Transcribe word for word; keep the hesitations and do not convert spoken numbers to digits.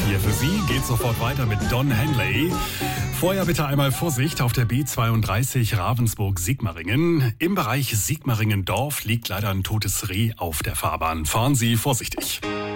hier für Sie. Geht sofort weiter mit Don Henley. Vorher bitte einmal Vorsicht auf der B zweiunddreißig Ravensburg-Sigmaringen. Im Bereich Sigmaringen-Dorf liegt leider ein totes Reh auf der Fahrbahn. Fahren Sie vorsichtig.